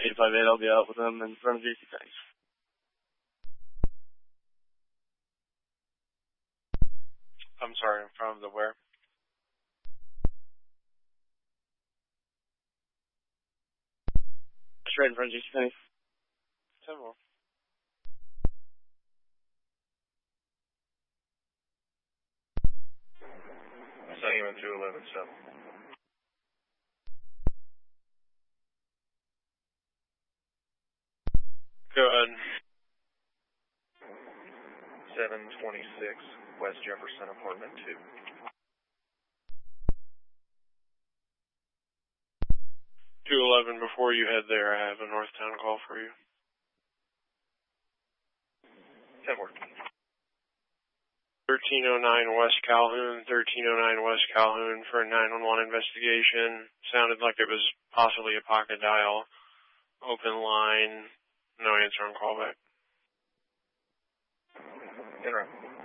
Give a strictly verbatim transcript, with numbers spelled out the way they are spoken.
eight five eight, I'll be out with them in front of JCPenney's. I'm sorry, in front of the where? Just right in front of JCPenney's. ten more. Simon two eleven seven. Go ahead. seven twenty-six West Jefferson, apartment two. two eleven, before you head there, I have a Northtown call for you. ten more. thirteen oh nine West Calhoun, thirteen oh nine West Calhoun for a nine one one investigation. Sounded like it was possibly a pocket dial. Open line, no answer on callback. Interrupt.